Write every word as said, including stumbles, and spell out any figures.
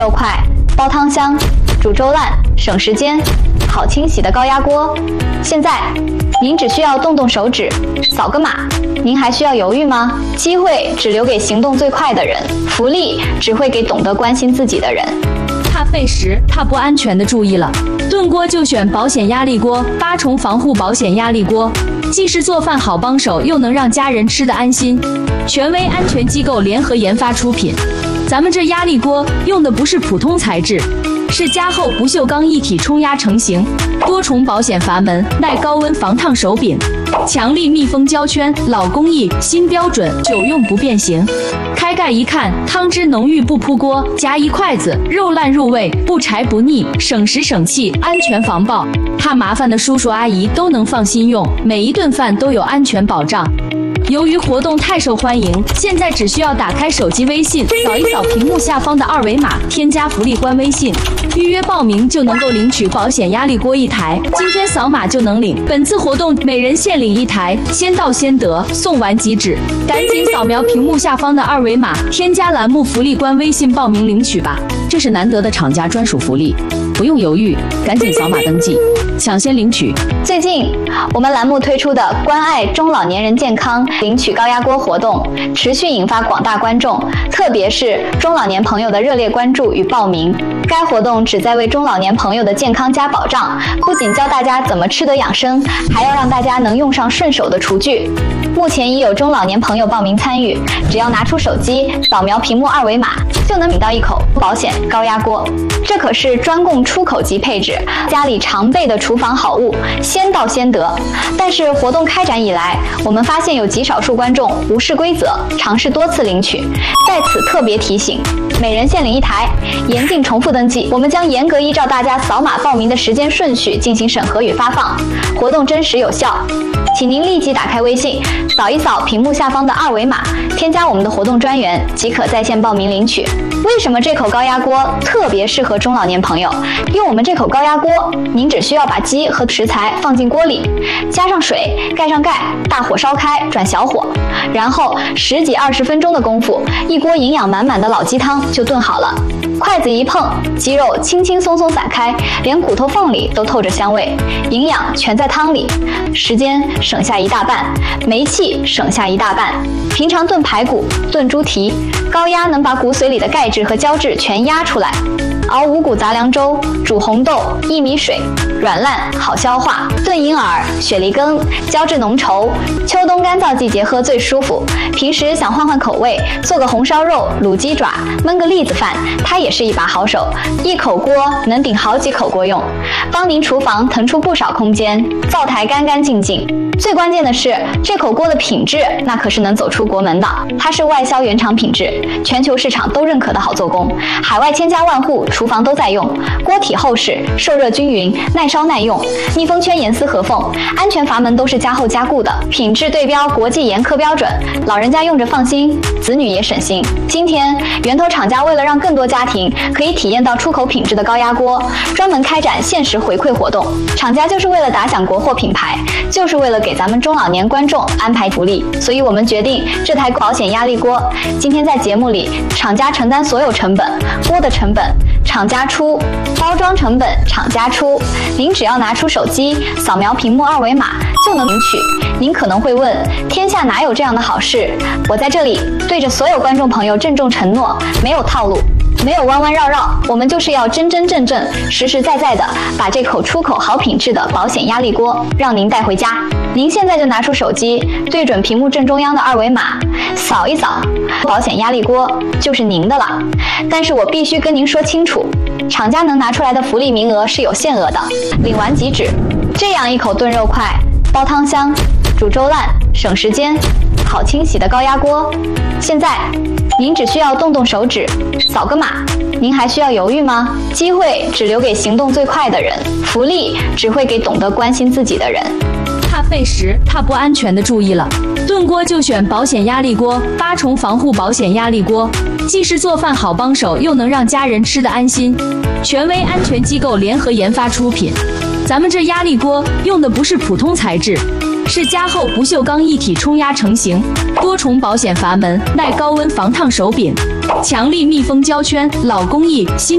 肉快，煲汤香，煮粥烂，省时间，好清洗的高压锅。现在，您只需要动动手指，扫个码，您还需要犹豫吗？机会只留给行动最快的人，福利只会给懂得关心自己的人。 怕费时、怕不安全的注意了，炖锅就选保险压力锅，八重防护保险压力锅，既是做饭好帮手，又能让家人吃得安心。权威安全机构联合研发出品。咱们这压力锅用的不是普通材质，是加厚不锈钢一体冲压成型，多重保险阀门，耐高温防烫手柄，强力密封胶圈，老工艺新标准，久用不变形。开盖一看，汤汁浓郁不扑锅，夹一筷子，肉烂入味，不柴不腻，省时省气，安全防爆。怕麻烦的叔叔阿姨都能放心用，每一顿饭都有安全保障。由于活动太受欢迎，现在只需要打开手机微信，扫一扫屏幕下方的二维码，添加福利官微信，预约报名就能够领取保险压力锅一台。今天扫码就能领。本次活动每人限领一台，先到先得，送完即止。赶紧扫描屏幕下方的二维码，添加栏目福利官微信报名领取吧。这是难得的厂家专属福利，不用犹豫，赶紧扫码登记，抢先领取。 最近，我们栏目推出的关爱中老年人健康领取高压锅活动，持续引发广大观众，特别是中老年朋友的热烈关注与报名。该活动旨在为中老年朋友的健康加保障，不仅教大家怎么吃得养生，还要让大家能用上顺手的厨具。目前已有中老年朋友报名参与，只要拿出手机扫描屏幕二维码，就能领到一口保险高压锅。这可是专供出口级配置，家里常备的厨房好物，先到先得。但是活动开展以来，我们发现有极少数观众无视规则，尝试多次领取。在此特别提醒，每人限领一台，严禁重复登记。我们将严格依照大家扫码报名的时间顺序进行审核与发放，活动真实有效。请您立即打开微信，扫一扫屏幕下方的二维码，添加我们的活动专员，即可在线报名领取。为什么这口高压锅特别适合中老年朋友？用我们这口高压锅，您只需要把鸡和食材放进锅里，加上水，盖上盖，大火烧开，转小火，然后十几二十分钟的功夫，一锅营养满满的老鸡汤就炖好了。筷子一碰，鸡肉轻轻松松散开，连骨头缝里都透着香味，营养全在汤里，时间省下一大半，煤气省下一大半。平常炖排骨、炖猪蹄，高压能把骨髓里的钙质和胶质全压出来。熬五谷杂粮粥，煮红豆、薏米水，软烂好消化。炖银耳、雪梨羹，胶质浓稠，秋冬干燥季节喝最舒服。平时想换换口味，做个红烧肉、卤鸡爪，焖个栗子饭，它也是一把好手。一口锅能顶好几口锅用，帮您厨房腾出不少空间，灶台干干净净。最关键的是，这口锅的品质那可是能走出国门的，它是外销原厂品质，全球市场都认可的好做工，海外千家万户厨房都在用。锅体厚实，受热均匀，耐烧耐用，密封圈严丝合缝，安全阀门都是加厚加固的，品质对标国际严苛标准，老人家用着放心，子女也省心。今天源头厂家为了让更多家庭可以体验到出口品质的高压锅，专门开展限时回馈活动。厂家就是为了打响国货品牌，就是为了给咱们中老年观众安排福利，所以我们决定这台保险压力锅，今天在节目里，厂家承担所有成本，锅的成本厂家出，包装成本厂家出，您只要拿出手机扫描屏幕二维码就能领取。您可能会问，天下哪有这样的好事？我在这里对着所有观众朋友郑重承诺，没有套路，没有弯弯绕绕，我们就是要真真正正、实实在在的把这口出口好品质的保险压力锅让您带回家。您现在就拿出手机，对准屏幕正中央的二维码，扫一扫，保险压力锅就是您的了。但是我必须跟您说清楚，厂家能拿出来的福利名额是有限额的，领完即止。这样一口炖肉快、煲汤香、煮粥烂、省时间、好清洗的高压锅，现在您只需要动动手指，扫个码，您还需要犹豫吗？机会只留给行动最快的人，福利只会给懂得关心自己的人。 怕费时、怕不安全的注意了，炖锅就选保险压力锅，八重防护保险压力锅，既是做饭好帮手，又能让家人吃得安心。权威安全机构联合研发出品。咱们这压力锅用的不是普通材质，是加厚不锈钢一体冲压成型，多重保险阀门，耐高温防烫手柄，强力密封胶圈，老工艺新